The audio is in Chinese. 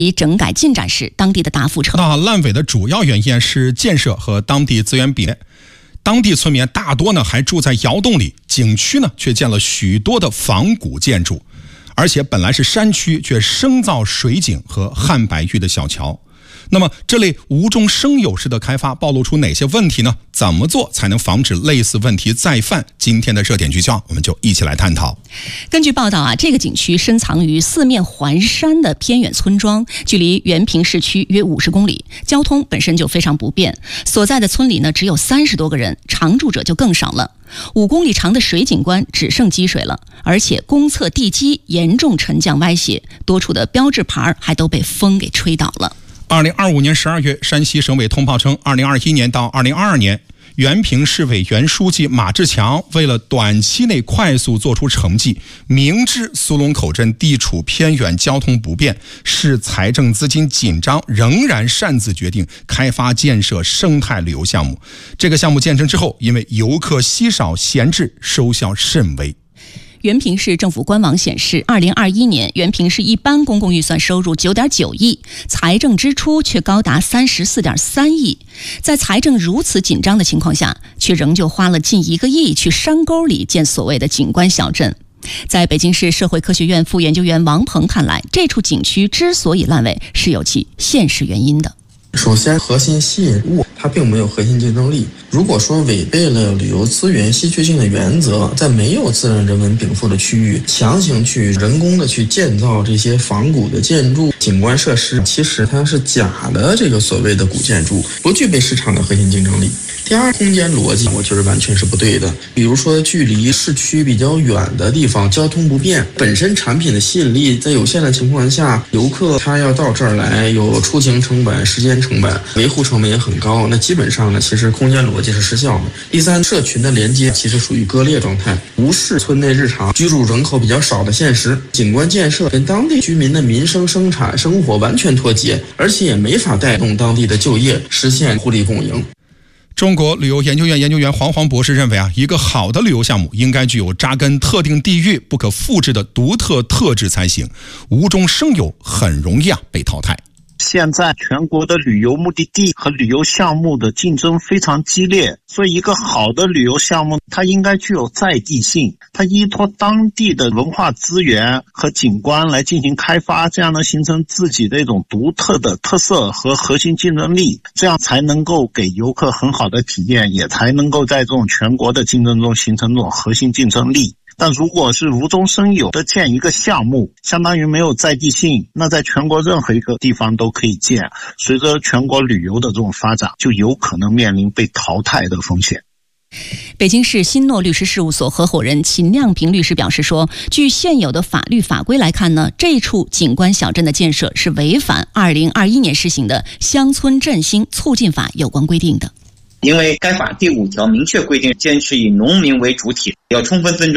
以整改进展时当地的答复称， 那烂尾的主要原因是建设和当地资源比例。当地村民大多呢还住在窑洞里，景区呢却建了许多的仿古建筑，而且本来是山区，却生造水井和汉白玉的小桥。那么这类无中生有式的开发暴露出哪些问题呢？怎么做才能防止类似问题再犯？今天的热点聚焦，我们就一起来探讨。 根据报道这个景区深藏于四面环山的偏远村庄，距离原平市区约50公里，交通本身就非常不便。所在的村里呢只有30多个人，常住者就更少了。5公里长的水景观只剩积水了，而且公厕地基严重沉降歪斜，多处的标志牌还都被风给吹倒了。 2025年12月，山西省委通报称，2021年到2022年，原平市委原书记马志强为了短期内快速做出成绩，明知苏龙口镇地处偏远，交通不便，市财政资金紧张，仍然擅自决定开发建设生态旅游项目。这个项目建成之后，因为游客稀少闲置，收效甚微。 原平市政府官网显示，2021年原平市一般公共预算收入9.9亿，财政支出却高达34.3亿。在财政如此紧张的情况下，却仍旧花了近1个亿去山沟里建所谓的景观小镇。在北京市社会科学院副研究员王鹏看来，这处景区之所以烂尾，是有其现实原因的。 首先，核心吸引物它并没有核心竞争力。如果说违背了旅游资源稀缺性的原则，在没有自然人文禀赋的区域强行去人工的去建造这些仿古的建筑、景观设施，其实它是假的这个所谓的古建筑，不具备市场的核心竞争力。第二，空间逻辑我觉得完全是不对的。比如说距离市区比较远的地方，交通不便，本身产品的吸引力在有限的情况下，游客他要到这儿来，有出行成本、时间成本、维护成本也很高，那基本上呢，其实空间逻辑是失效的。第三，社群的连接其实属于割裂状态，无视村内日常居住人口比较少的现实，景观建设跟当地居民的民生生产生活完全脱节，而且也没法带动当地的就业，实现互利共赢。 中国旅游研究院研究员黄博士认为一个好的旅游项目应该具有扎根特定地域、不可复制的独特特质才行，无中生有很容易被淘汰。 现在全国的旅游目的地和旅游项目的竞争非常激烈，所以一个好的旅游项目它应该具有在地性，它依托当地的文化资源和景观来进行开发，这样能形成自己的一种独特的特色和核心竞争力，这样才能够给游客很好的体验，也才能够在这种全国的竞争中形成这种核心竞争力。但如果是无中生有的建一个项目，相当于没有在地性，那在全国任何一个地方都可以建，随着全国旅游的这种发展，就有可能面临被淘汰的风险。 北京市新诺律师事务所合伙人秦亮平律师表示说，据现有的法律法规来看呢，这处景观小镇的建设是违反2021年施行的乡村振兴促进法有关规定的。 因为该法第5条明确规定，坚持以农民为主体，要充分尊重